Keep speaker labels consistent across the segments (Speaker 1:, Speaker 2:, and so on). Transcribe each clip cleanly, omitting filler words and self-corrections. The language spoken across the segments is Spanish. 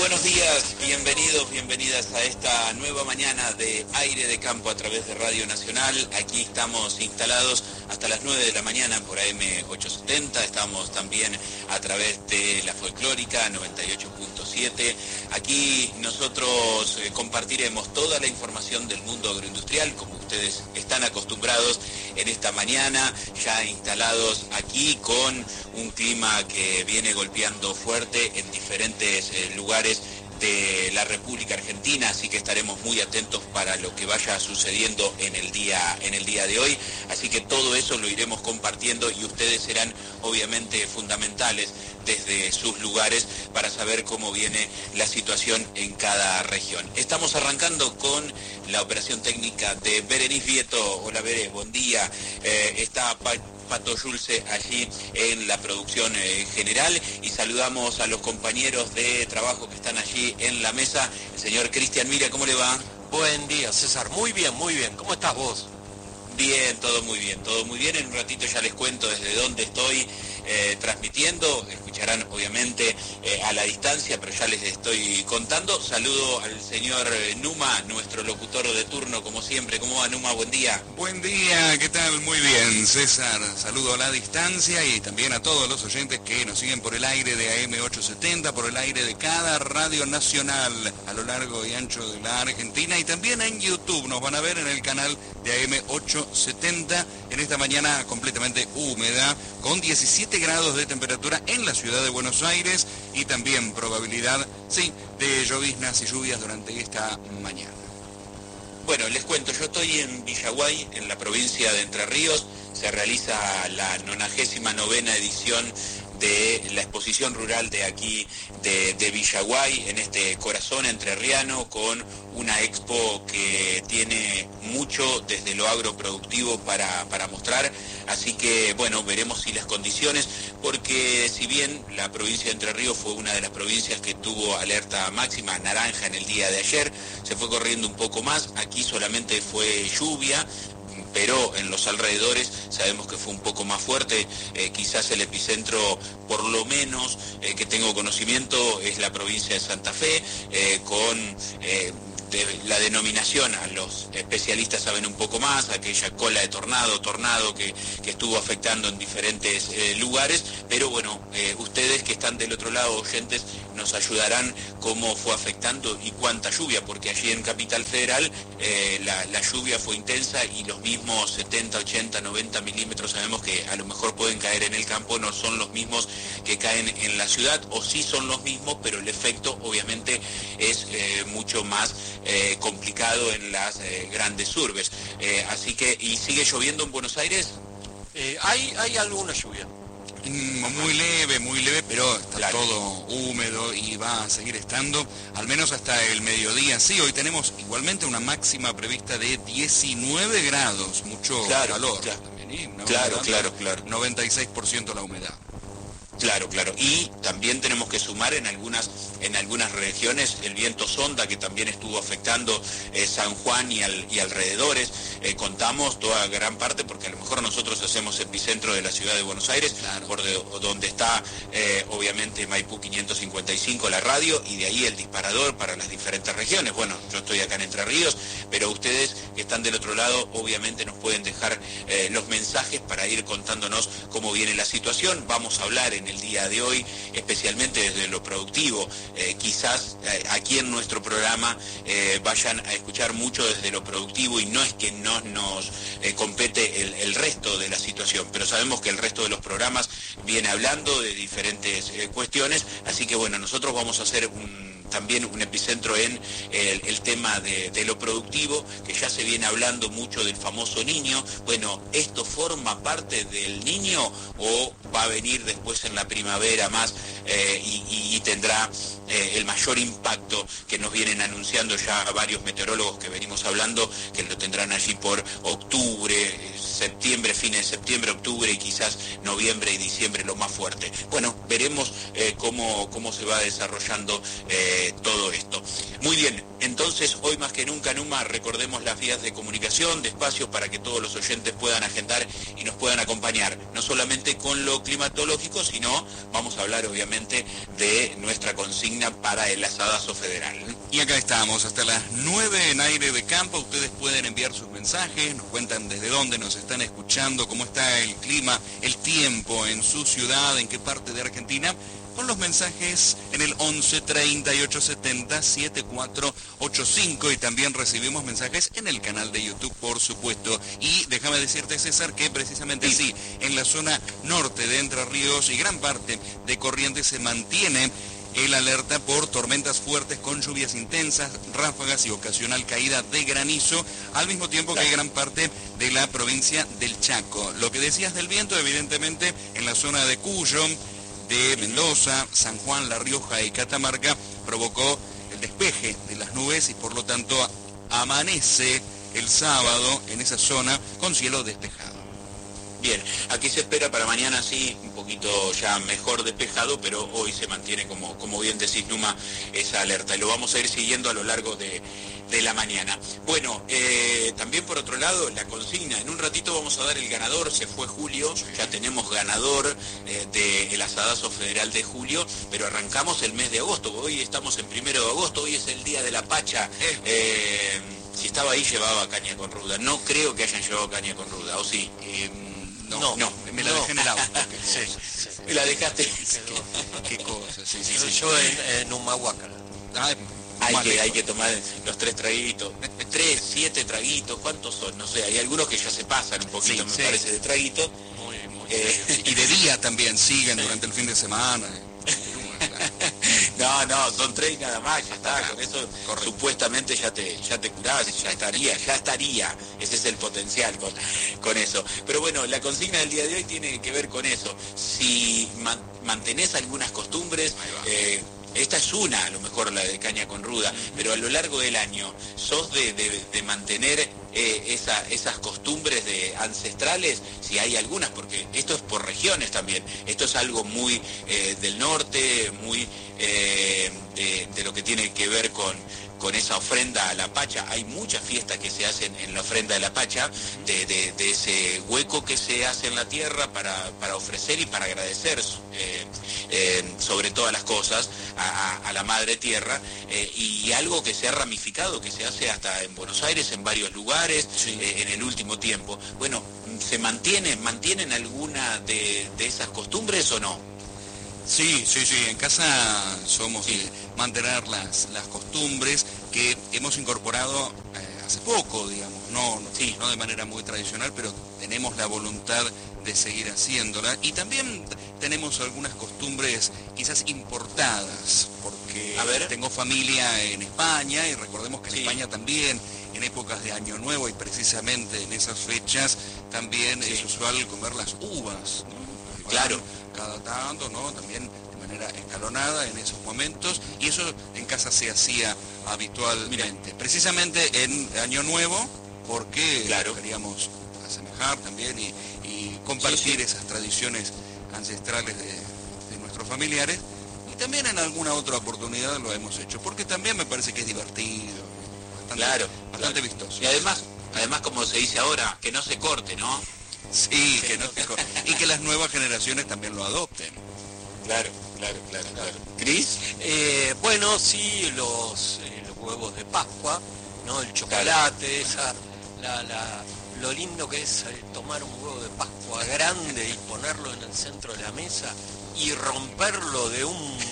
Speaker 1: buenos días, bienvenidos, bienvenidas a esta nueva mañana de Aire de Campo a través de Radio Nacional. Aquí estamos instalados hasta las 9 de la mañana por AM870, estamos también a través de la folclórica 98.7. Aquí nosotros compartiremos toda la información del mundo agroindustrial, como ustedes están acostumbrados en esta mañana, ya instalados aquí con un clima que viene golpeando fuerte en diferentes lugares de la República Argentina, así que estaremos muy atentos para lo que vaya sucediendo en el día de hoy, así que todo eso lo iremos compartiendo y ustedes serán obviamente fundamentales desde sus lugares para saber cómo viene la situación en cada región. Estamos arrancando con la operación técnica de Berenice Vieto. Hola Bere, buen día. Está Pato Yulce allí en la producción general y saludamos a los compañeros de trabajo que están allí en la mesa. El señor Cristian Mira, ¿cómo le va?
Speaker 2: Buen día, César. Muy bien, muy bien. ¿Cómo estás vos?
Speaker 1: Bien, todo muy bien, todo muy bien. En un ratito ya les cuento desde dónde estoy transmitiendo. Escucharán obviamente a la distancia, pero ya les estoy contando. Saludo al señor Numa, nuestro locutor de turno, como siempre. ¿Cómo va, Numa? Buen día.
Speaker 3: Buen día, ¿qué tal? Muy bien, César. Saludo a la distancia y también a todos los oyentes que nos siguen por el aire de AM870, por el aire de cada radio nacional a lo largo y ancho de la Argentina, y también en YouTube. Nos van a ver en el canal de AM870 en esta mañana completamente húmeda, con 17 grados de temperatura en la ciudad de Buenos Aires y también probabilidad, sí, de lloviznas y lluvias durante esta mañana.
Speaker 1: Bueno, les cuento, yo estoy en Villaguay, en la provincia de Entre Ríos. Se realiza la 99ª edición de la exposición rural de aquí de Villaguay, en este corazón entrerriano, con una expo que tiene mucho desde lo agroproductivo para mostrar, así que bueno, veremos si las condiciones, porque si bien la provincia de Entre Ríos fue una de las provincias que tuvo alerta máxima naranja en el día de ayer, se fue corriendo un poco más, aquí solamente fue lluvia, pero en los alrededores sabemos que fue un poco más fuerte, quizás el epicentro, por lo menos que tengo conocimiento, es la provincia de Santa Fe, con la denominación, a los especialistas saben un poco más, aquella cola de tornado que estuvo afectando en diferentes lugares, pero bueno, ustedes que están del otro lado, oyentes, nos ayudarán cómo fue afectando y cuánta lluvia, porque allí en Capital Federal la lluvia fue intensa y los mismos 70, 80, 90 milímetros sabemos que a lo mejor pueden caer en el campo, no son los mismos que caen en la ciudad, o sí son los mismos, pero el efecto obviamente es mucho más complicado en las grandes urbes. Así que, ¿y sigue lloviendo en Buenos Aires?
Speaker 2: Hay alguna lluvia.
Speaker 3: Muy leve, pero está claro, todo húmedo y va a seguir estando, al menos hasta el mediodía. Sí, hoy tenemos igualmente una máxima prevista de 19 grados, mucho calor.
Speaker 1: Claro,
Speaker 3: también, ¿no?
Speaker 1: Claro.
Speaker 3: 96% la humedad.
Speaker 1: Claro. Y también tenemos que sumar en algunas regiones el viento sonda, que también estuvo afectando San Juan y alrededores. Contamos toda gran parte, porque a lo mejor nosotros hacemos epicentro de la ciudad de Buenos Aires, claro, por donde está obviamente Maipú 555, la radio, y de ahí el disparador para las diferentes regiones. Bueno, yo estoy acá en Entre Ríos, pero ustedes que están del otro lado obviamente nos pueden dejar los mensajes para ir contándonos cómo viene la situación. Vamos a hablar en el día de hoy, especialmente desde lo productivo. Quizás aquí en nuestro programa vayan a escuchar mucho desde lo productivo, y no es que no nos compete el resto de la situación, pero sabemos que el resto de los programas viene hablando de diferentes cuestiones, así que bueno, nosotros vamos a hacer también un epicentro en el tema de lo productivo, que ya se viene hablando mucho del famoso niño. Bueno, ¿esto forma parte del niño o va a venir después en la primavera más y tendrá el mayor impacto que nos vienen anunciando ya varios meteorólogos que venimos hablando, que lo tendrán allí por octubre, septiembre, fines de septiembre, octubre y quizás noviembre y diciembre lo más fuerte? Bueno, veremos cómo se va desarrollando todo esto. Muy bien, entonces hoy más que nunca, Numa, recordemos las vías de comunicación, de espacios para que todos los oyentes puedan agendar y nos puedan acompañar, no solamente con lo climatológico, sino vamos a hablar obviamente de nuestra consigna para el asadazo federal.
Speaker 3: Y acá estamos, hasta las 9 en Aire de Campo. Ustedes pueden enviar sus mensajes, nos cuentan desde dónde nos están escuchando, cómo está el clima, el tiempo en su ciudad, en qué parte de Argentina, con los mensajes en el 11 38 70 7485, y también recibimos mensajes en el canal de YouTube, por supuesto. Y déjame decirte, César, que precisamente sí, en la zona norte de Entre Ríos y gran parte de Corrientes se mantiene el alerta por tormentas fuertes con lluvias intensas, ráfagas y ocasional caída de granizo, al mismo tiempo que hay gran parte de la provincia del Chaco. Lo que decías del viento, evidentemente, en la zona de Cuyo, de Mendoza, San Juan, La Rioja y Catamarca, provocó el despeje de las nubes y por lo tanto amanece el sábado en esa zona con cielo despejado.
Speaker 1: Bien, aquí se espera para mañana sí, un poquito ya mejor despejado, pero hoy se mantiene, como bien decís, Numa, esa alerta. Y lo vamos a ir siguiendo a lo largo de la mañana. Bueno, también por otro lado, la consigna. En un ratito vamos a dar el ganador, se fue Julio, ya tenemos ganador del asadazo federal de julio, pero arrancamos el mes de agosto. Hoy estamos en 1 de agosto, hoy es el día de la Pacha. Si estaba ahí llevaba caña con ruda. No creo que hayan llevado caña con ruda, ¿o sí?
Speaker 3: No, me la dejé en el auto.
Speaker 1: Sí. Me la dejaste.
Speaker 3: Qué cosa, sí.
Speaker 2: Yo en Humahuaca.
Speaker 1: Hay que tomar los 3 traguitos, 3, 7 traguitos, ¿cuántos son? No sé, hay algunos que ya se pasan un poquito, me parece, de traguitos.
Speaker 2: Muy
Speaker 3: y de día también siguen durante el fin de semana.
Speaker 1: No, son 3 nada más, ya está, con eso supuestamente ya te curás, ya estaría, ese es el potencial con eso. Pero bueno, la consigna del día de hoy tiene que ver con eso. Si mantenés algunas costumbres, esta es una, a lo mejor la de caña con ruda, pero a lo largo del año, ¿sos de mantener esas costumbres ancestrales? Si hay algunas, porque esto es por regiones también, esto es algo muy del norte, muy de lo que tiene que ver con esa ofrenda a la Pacha. Hay muchas fiestas que se hacen en la ofrenda de la Pacha, de ese hueco que se hace en la tierra para ofrecer y para agradecer sobre todas las cosas a la Madre Tierra, y algo que se ha ramificado, que se hace hasta en Buenos Aires, en varios lugares, en el último tiempo. Bueno, ¿mantienen alguna de esas costumbres o no?
Speaker 3: Sí, en casa somos de mantener las costumbres que hemos incorporado hace poco, digamos, no de manera muy tradicional, pero tenemos la voluntad de seguir haciéndola, y también tenemos algunas costumbres quizás importadas, porque tengo familia en España, y recordemos que en España también, en épocas de Año Nuevo y precisamente en esas fechas, también es usual comer las uvas, ¿no?
Speaker 1: Claro.
Speaker 3: Cada tanto, ¿no? También de manera escalonada en esos momentos, y eso en casa se hacía habitualmente. Precisamente en Año Nuevo, porque queríamos asemejar también y compartir esas tradiciones ancestrales de nuestros familiares, y también en alguna otra oportunidad lo hemos hecho, porque también me parece que es divertido, bastante vistoso.
Speaker 1: Y además, como se dice ahora, que no se corte, ¿no?
Speaker 3: Sí, y que las nuevas generaciones también lo adopten.
Speaker 1: Claro. ¿Cris?
Speaker 2: Bueno, sí, los huevos de Pascua, ¿no? El chocolate, lo lindo que es tomar un huevo de Pascua grande y ponerlo en el centro de la mesa y romperlo de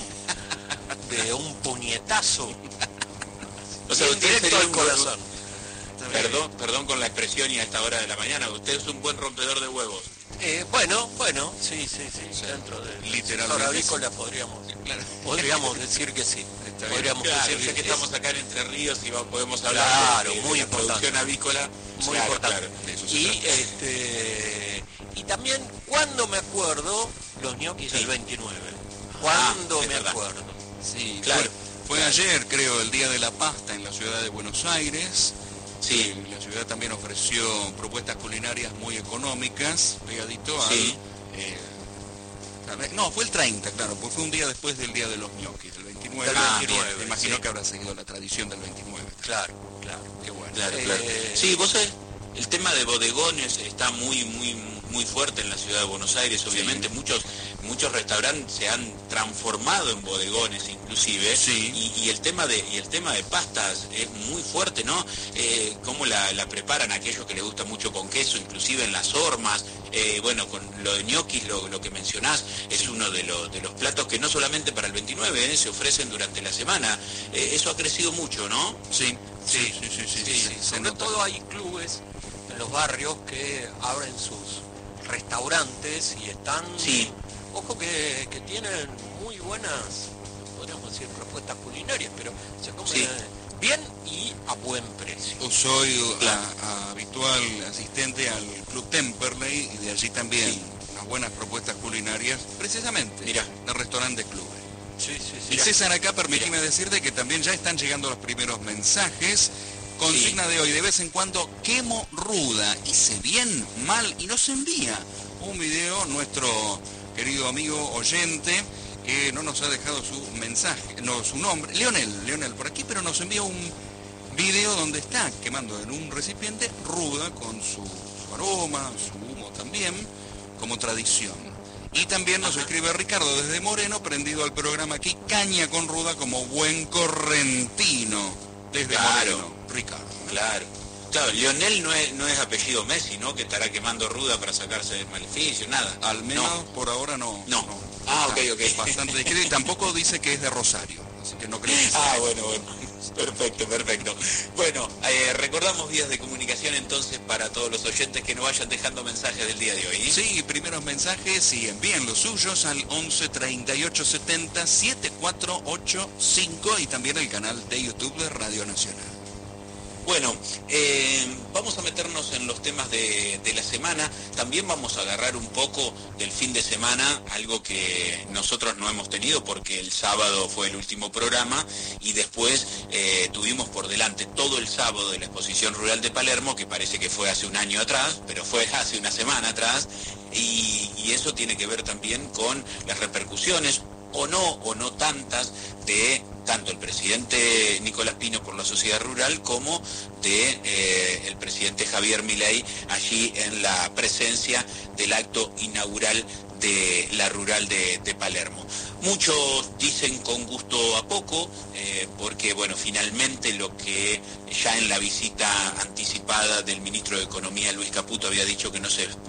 Speaker 2: un puñetazo.
Speaker 1: O sea,
Speaker 2: directo al corazón.
Speaker 1: Perdón con la expresión y a esta hora de la mañana, usted es un buen rompedor de huevos.
Speaker 2: Bueno, sí, dentro de
Speaker 3: literalmente
Speaker 2: avícola podríamos decir que sí. Podríamos decir
Speaker 1: ya que estamos acá en Entre Ríos y podemos hablar de
Speaker 2: muy
Speaker 1: la
Speaker 2: importante.
Speaker 1: Producción avícola.
Speaker 2: Muy importante. Y también, cuando me acuerdo, los ñoquis del 29. ¿Cuándo me acuerdo?
Speaker 3: Sí, claro. Fue ayer, creo, el Día de la Pasta en la ciudad de Buenos Aires. Sí, la ciudad también ofreció propuestas culinarias muy económicas, pegadito No, fue el 30, claro, pues fue un día después del día de los ñoquis, el 29. Me imagino que habrá seguido la tradición del 29.
Speaker 2: Claro.
Speaker 3: Qué bueno.
Speaker 1: Claro. Sí, vos sabés, el tema de bodegones está muy fuerte en la ciudad de Buenos Aires, obviamente.
Speaker 3: Sí.
Speaker 1: Muchos restaurantes se han transformado en bodegones inclusive,
Speaker 3: sí.
Speaker 1: y el tema de pastas es muy fuerte, ¿no? Cómo la preparan aquellos que les gusta mucho con queso, inclusive en las hormas. Bueno, con lo de ñoquis, lo que mencionás, es uno de los platos que no solamente para el 29 se ofrecen durante la semana. Eso ha crecido mucho, ¿no?
Speaker 2: Sí. Sobre todo hay clubes en los barrios que abren sus restaurantes y están, ojo que tienen muy buenas, podríamos decir, propuestas culinarias, pero se comen bien y a buen precio.
Speaker 3: Yo soy habitual asistente al Club Temperley y de allí también unas buenas propuestas culinarias, precisamente de restaurantes clubes. Y César, acá permíteme decirte que también ya están llegando los primeros mensajes. Consigna de hoy: de vez en cuando quemo ruda, hice bien, mal, y nos envía un video nuestro querido amigo oyente que no nos ha dejado su mensaje, no su nombre, Leonel por aquí, pero nos envía un video donde está quemando en un recipiente ruda con su aroma, su humo también, como tradición. Y también nos escribe Ricardo desde Moreno, prendido al programa aquí, caña con ruda como buen correntino. Desde Moreno, Ricardo.
Speaker 1: Claro, Lionel no es apellido Messi, ¿no? Que estará quemando ruda para sacarse del maleficio, nada.
Speaker 3: Al menos por ahora no.
Speaker 1: Ok.
Speaker 3: Bastante discreto, y tampoco dice que es de Rosario, así que no creo que sea.
Speaker 1: Bueno. Perfecto. Bueno, recordamos vías de comunicación entonces para todos los oyentes que nos vayan dejando mensajes del día de hoy.
Speaker 3: Sí, primeros mensajes, y envíen los suyos al 11 38 70 7485 y también el canal de YouTube de Radio Nacional.
Speaker 1: Bueno, vamos a meternos en los temas de la semana. También vamos a agarrar un poco del fin de semana, algo que nosotros no hemos tenido porque el sábado fue el último programa, y después tuvimos por delante todo el sábado de la Exposición Rural de Palermo, que parece que fue hace un año atrás, pero fue hace una semana atrás, y eso tiene que ver también con las repercusiones, o no tantas, de tanto el presidente Nicolás Pino por la sociedad rural como de el presidente Javier Milei allí en la presencia del acto inaugural de la rural de Palermo. Muchos dicen con gusto a poco, porque bueno, finalmente lo que ya en la visita anticipada del ministro de Economía Luis Caputo había dicho que no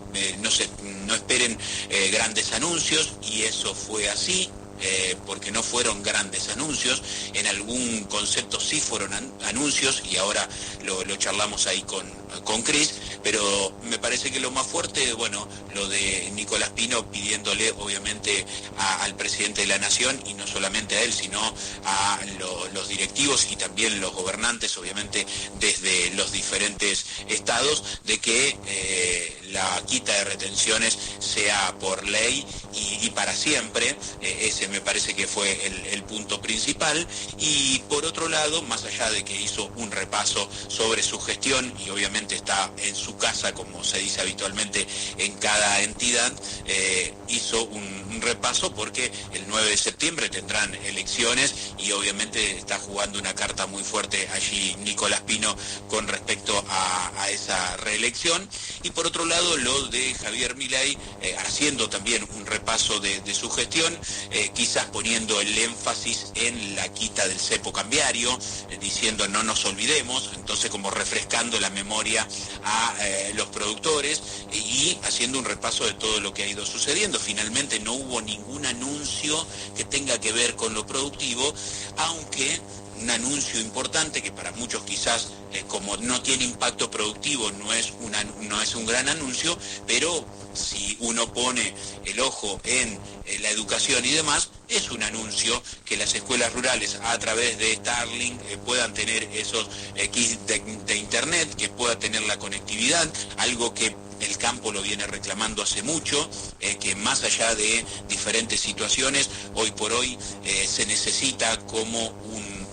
Speaker 1: esperen grandes anuncios, y eso fue así. Porque no fueron grandes anuncios, en algún concepto sí fueron anuncios, y ahora lo charlamos ahí con Cris, pero me parece que lo más fuerte, bueno, lo de Nicolás Pino pidiéndole obviamente al presidente de la Nación, y no solamente a él, sino a los directivos y también los gobernantes, obviamente desde los diferentes estados, de que la quita de retenciones sea por ley y para siempre. Ese me parece que fue el punto principal. Y por otro lado, más allá de que hizo un repaso sobre su gestión, y obviamente está en su casa, como se dice habitualmente en cada entidad, hizo un repaso porque el 9 de septiembre tendrán elecciones, y obviamente está jugando una carta muy fuerte allí Nicolás Pino con respecto a esa reelección. Y por otro lado, lo de Javier Milei, haciendo también un repaso de su gestión, quizás poniendo el énfasis en la quita del cepo cambiario, diciendo no nos olvidemos, entonces como refrescando la memoria a los productores, y haciendo un repaso de todo lo que ha ido sucediendo. Finalmente no hubo ningún anuncio que tenga que ver con lo productivo, aunque un anuncio importante que para muchos quizás, como no tiene impacto productivo, no es un gran anuncio, pero si uno pone el ojo en la educación y demás, es un anuncio que las escuelas rurales a través de Starlink puedan tener esos kits de internet, que pueda tener la conectividad, algo que el campo lo viene reclamando hace mucho, que más allá de diferentes situaciones, hoy por hoy se necesita como un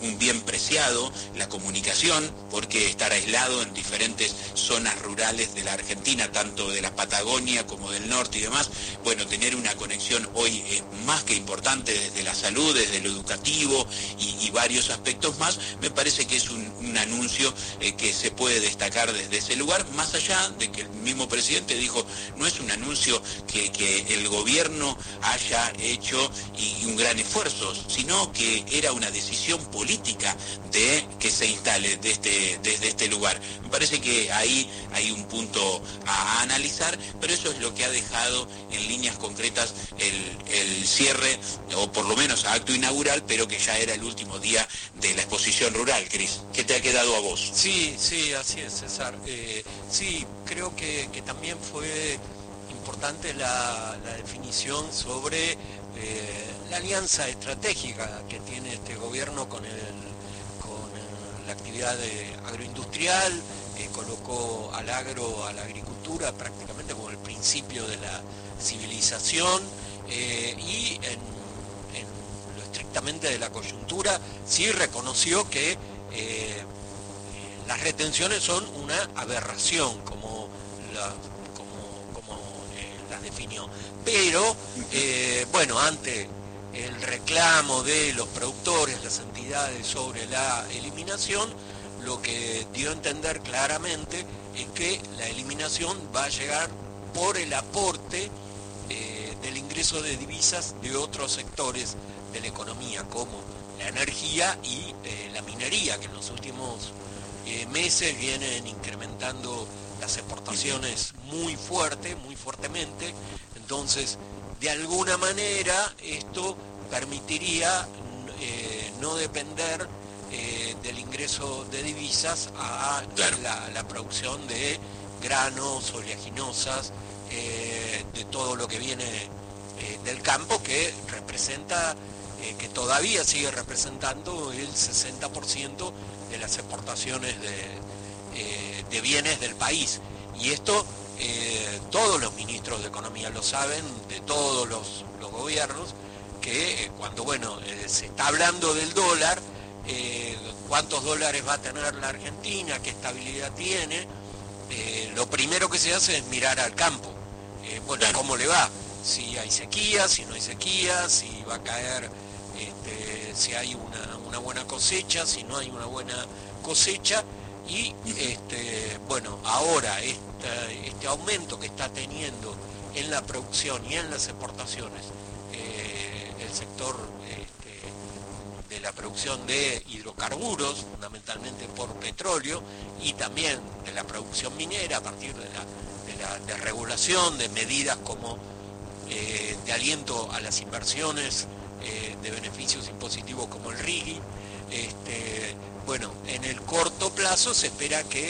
Speaker 1: un bien preciado, la comunicación, porque estar aislado en diferentes zonas rurales de la Argentina, tanto de la Patagonia como del norte y demás, bueno, tener una conexión hoy es más que importante desde la salud, desde lo educativo y varios aspectos más. Me parece que es un anuncio que se puede destacar desde ese lugar, más allá de que el mismo presidente dijo, no es un anuncio que el gobierno haya hecho y un gran esfuerzo, sino que era una decisión política de que se instale desde este lugar. Me parece que ahí hay un punto a analizar, pero eso es lo que ha dejado en líneas concretas el cierre, o por lo menos acto inaugural, pero que ya era el último día de la exposición rural. Cris, ¿qué te ha quedado a vos?
Speaker 2: Sí, así es, César. Sí, creo que también fue importante la definición sobre la alianza estratégica que tiene este gobierno con la actividad agroindustrial, que colocó al agro, a la agricultura, prácticamente como el principio de la civilización, y en lo estrictamente de la coyuntura sí reconoció que las retenciones son una aberración, como las definió. Pero, bueno, ante el reclamo de los productores, las entidades sobre la eliminación, lo que dio a entender claramente es que la eliminación va a llegar por el aporte del ingreso de divisas de otros sectores de la economía, como la energía y la minería, que en los últimos meses vienen incrementando las exportaciones muy fuertemente. Entonces, de alguna manera, esto permitiría no depender del ingreso de divisas a la producción de granos, oleaginosas, de todo lo que viene del campo, que representa, que todavía sigue representando el 60% de las exportaciones de bienes del país. Y esto todos los ministros de Economía lo saben, de todos los gobiernos, que cuando se está hablando del dólar, cuántos dólares va a tener la Argentina, qué estabilidad tiene, lo primero que se hace es mirar al campo. ¿Cómo le va? Si hay sequía, si no hay sequía, si va a caer, si hay una buena cosecha, si no hay una buena cosecha. Y ahora este aumento que está teniendo en la producción y en las exportaciones el sector de la producción de hidrocarburos, fundamentalmente por petróleo, y también de la producción minera a partir de la regulación, de medidas como de aliento a las inversiones, de beneficios impositivos como el RIGI. En el corto plazo se espera que